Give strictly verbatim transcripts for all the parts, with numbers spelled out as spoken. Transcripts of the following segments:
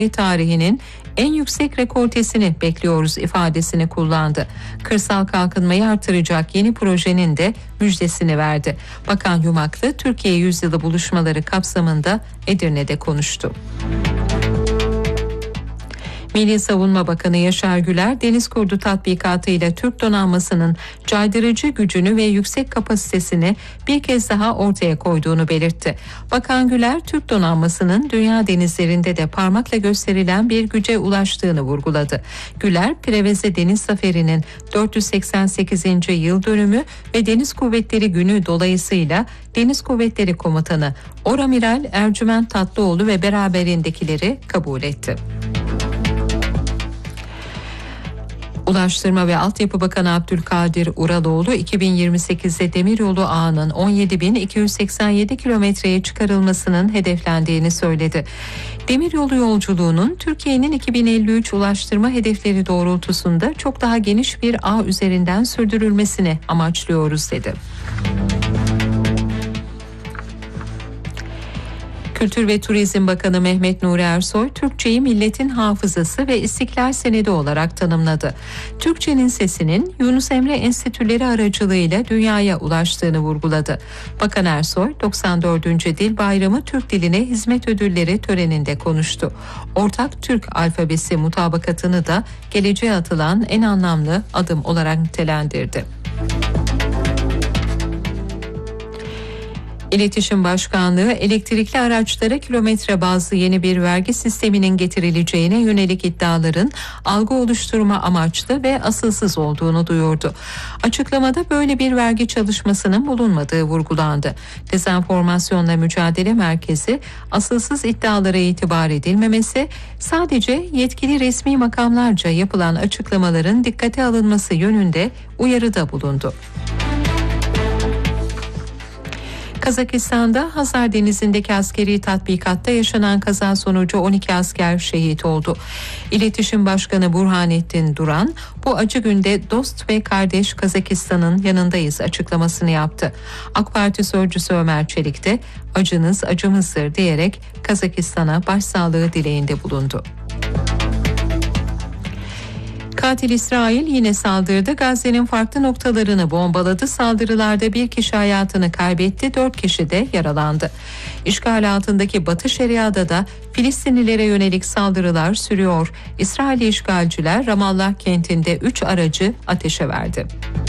tarihinin en yüksek rekoltesini bekliyoruz ifadesini kullandı. Kırsal kalkınmayı artıracak yeni projenin de müjdesini verdi. Bakan Yumaklı Türkiye Yüzyılı buluşmaları kapsamında Edirne'de konuştu. Milli Savunma Bakanı Yaşar Güler, Deniz Kurdu tatbikatıyla Türk donanmasının caydırıcı gücünü ve yüksek kapasitesini bir kez daha ortaya koyduğunu belirtti. Bakan Güler, Türk donanmasının dünya denizlerinde de parmakla gösterilen bir güce ulaştığını vurguladı. Güler, Preveze Deniz Zaferi'nin dört yüz seksen sekizinci yıl dönümü ve Deniz Kuvvetleri Günü dolayısıyla Deniz Kuvvetleri Komutanı Oramiral Ercüment Tatlıoğlu ve beraberindekileri kabul etti. Ulaştırma ve Altyapı Bakanı Abdülkadir Uraloğlu, iki bin yirmi sekizde demiryolu ağının on yedi bin iki yüz seksen yedi kilometreye çıkarılmasının hedeflendiğini söyledi. Demiryolu yolculuğunun Türkiye'nin iki bin elli üç ulaştırma hedefleri doğrultusunda çok daha geniş bir ağ üzerinden sürdürülmesini amaçlıyoruz dedi. Kültür ve Turizm Bakanı Mehmet Nuri Ersoy, Türkçeyi milletin hafızası ve istiklal senedi olarak tanımladı. Türkçenin sesinin Yunus Emre Enstitüleri aracılığıyla dünyaya ulaştığını vurguladı. Bakan Ersoy, doksan dördüncü Dil Bayramı Türk Diline Hizmet Ödülleri töreninde konuştu. Ortak Türk alfabesi mutabakatını da geleceğe atılan en anlamlı adım olarak nitelendirdi. İletişim Başkanlığı, elektrikli araçlara kilometre bazlı yeni bir vergi sisteminin getirileceğine yönelik iddiaların algı oluşturma amaçlı ve asılsız olduğunu duyurdu. Açıklamada böyle bir vergi çalışmasının bulunmadığı vurgulandı. Dezenformasyonla Mücadele Merkezi, asılsız iddialara itibar edilmemesi, sadece yetkili resmi makamlarca yapılan açıklamaların dikkate alınması yönünde uyarıda bulundu. Kazakistan'da Hazar Denizi'ndeki askeri tatbikatta yaşanan kaza sonucu on iki asker şehit oldu. İletişim Başkanı Burhanettin Duran, bu acı günde dost ve kardeş Kazakistan'ın yanındayız açıklamasını yaptı. AK Parti sözcüsü Ömer Çelik de acınız acımızdır diyerek Kazakistan'a başsağlığı dileğinde bulundu. Katil İsrail yine saldırdı. Gazze'nin farklı noktalarını bombaladı. Saldırılarda bir kişi hayatını kaybetti, dört kişi de yaralandı. İşgal altındaki Batı Şeria'da da Filistinlilere yönelik saldırılar sürüyor. İsrail işgalciler Ramallah kentinde üç aracı ateşe verdi.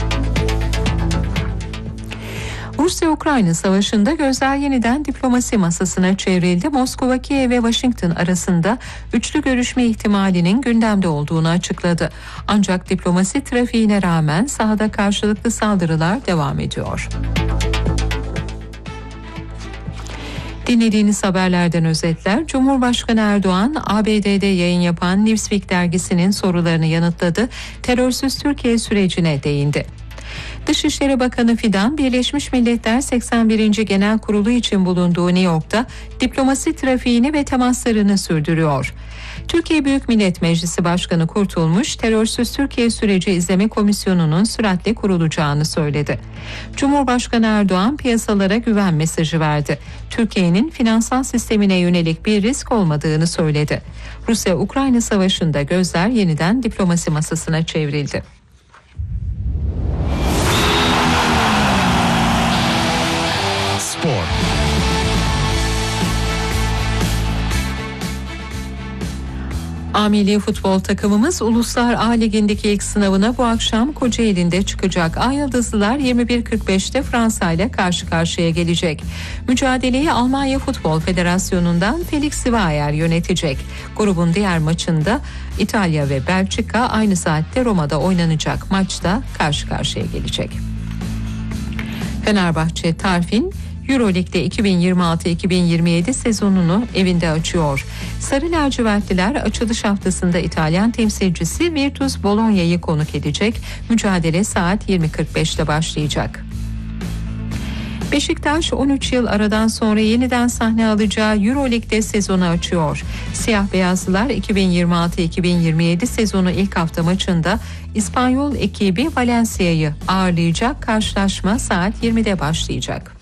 Rusya-Ukrayna savaşında gözler yeniden diplomasi masasına çevrildi. Moskova, Kiev ve Washington arasında üçlü görüşme ihtimalinin gündemde olduğunu açıkladı. Ancak diplomasi trafiğine rağmen sahada karşılıklı saldırılar devam ediyor. Dinlediğiniz haberlerden özetler. Cumhurbaşkanı Erdoğan, A B D'de yayın yapan Newsweek dergisinin sorularını yanıtladı. Terörsüz Türkiye sürecine değindi. Dışişleri Bakanı Fidan, Birleşmiş Milletler seksen birinci Genel Kurulu için bulunduğu New York'ta diplomasi trafiğini ve temaslarını sürdürüyor. Türkiye Büyük Millet Meclisi Başkanı Kurtulmuş, Terörsüz Türkiye Süreci İzleme Komisyonu'nun süratle kurulacağını söyledi. Cumhurbaşkanı Erdoğan piyasalara güven mesajı verdi. Türkiye'nin finansal sistemine yönelik bir risk olmadığını söyledi. Rusya-Ukrayna savaşında gözler yeniden diplomasi masasına çevrildi. Spor. A Milli Futbol takımımız Uluslar A Ligi'ndeki ilk sınavına bu akşam Kocaeli'nde çıkacak. Ay Yıldızlılar yirmi bir kırk beşte Fransa ile karşı karşıya gelecek. Mücadeleyi Almanya Futbol Federasyonu'ndan Felix Zweier yönetecek. Grubun diğer maçında İtalya ve Belçika aynı saatte Roma'da oynanacak maçta karşı karşıya gelecek. Fenerbahçe Tarfin Euroleague'de iki bin yirmi altı iki bin yirmi yedi sezonunu evinde açıyor. Sarı lacivertliler açılış haftasında İtalyan temsilcisi Virtus Bologna'yı konuk edecek. Mücadele saat yirmi kırk beşte başlayacak. Beşiktaş on üç yıl aradan sonra yeniden sahne alacağı Euroleague'de sezonu açıyor. Siyah beyazlılar iki bin yirmi altı iki bin yirmi yedi sezonu ilk hafta maçında İspanyol ekibi Valencia'yı ağırlayacak. Karşılaşma saat yirmide başlayacak.